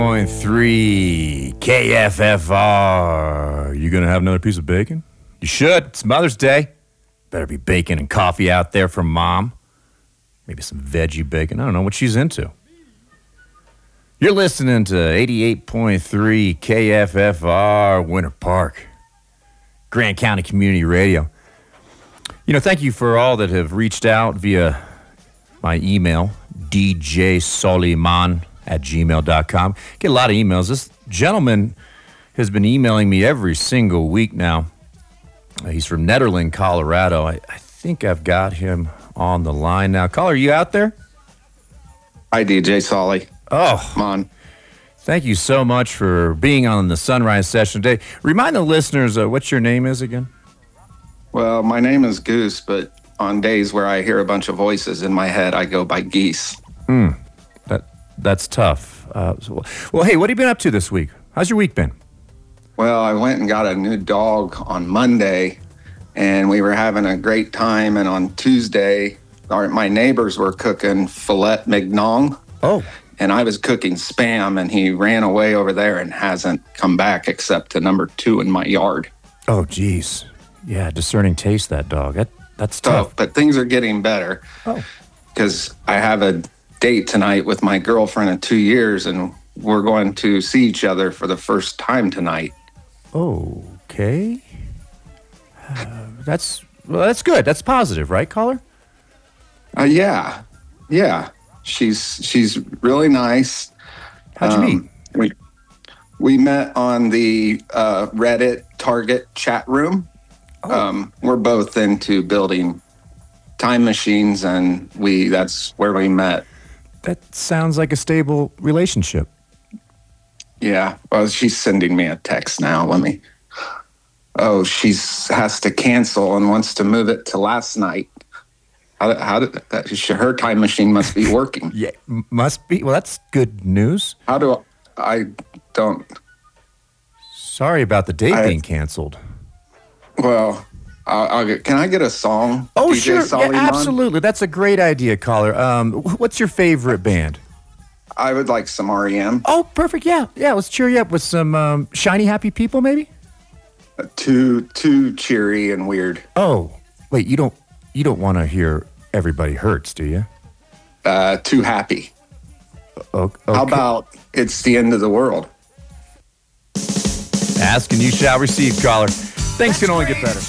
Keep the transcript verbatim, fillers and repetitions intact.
Point three K F F R. You gonna have another piece of bacon? You should. It's Mother's Day. Better be bacon and coffee out there for Mom. Maybe some veggie bacon. I don't know what she's into. You're listening to eighty-eight point three K F F R Winter Park, Grant County Community Radio. You know, thank you for all that have reached out via my email, d j soliman at gmail dot com. Get a lot of emails. This gentleman has been emailing me every single week now. Uh, he's from Nederland, Colorado. I, I think I've got him on the line now. Caller, are you out there? Hi, D J Solly. Oh, come on. Thank you so much for being on the Sunrise Session today. Remind the listeners uh, what your name is again. Well, my name is Goose, but on days where I hear a bunch of voices in my head, I go by Geese. Hmm. That that's tough. Uh, so, well, hey, what have you been up to this week? How's your week been? Well, I went and got a new dog on Monday, and we were having a great time. And on Tuesday, our, my neighbors were cooking filet mignon. Oh. And I was cooking Spam, and he ran away over there and hasn't come back except to number two in my yard. Oh, geez. Yeah, discerning taste, that dog. That That's so, tough. But things are getting better. Oh. Because I have a date tonight with my girlfriend of two years, and we're going to see each other for the first time tonight. Okay. Uh, that's well, that's good. That's positive, right, caller? Uh, yeah. Yeah. She's she's really nice. How'd you um, meet? We we met on the uh, Reddit Target chat room. Oh. Um, we're both into building time machines, and we that's where we met. That sounds like a stable relationship. Yeah. Well, she's sending me a text now. Let me. Oh, she's has to cancel and wants to move it to last night. How, how did that? Her time machine must be working. Yeah, must be. Well, that's good news. How do I? I don't. Sorry about the date I, being canceled. Well, I'll, I'll get, can I get a song? Oh, D J sure. Soliman? Yeah, absolutely. That's a great idea, caller. Um, what's your favorite band? I would like some R E M. Oh, perfect. Yeah, yeah. Let's cheer you up with some um, Shiny Happy People, maybe. Uh, too too cheery and weird. Oh, wait. You don't you don't want to hear Everybody Hurts, do you? Uh, too happy. Okay. How about It's the End of the World? Ask and you shall receive, caller. Things can only get better.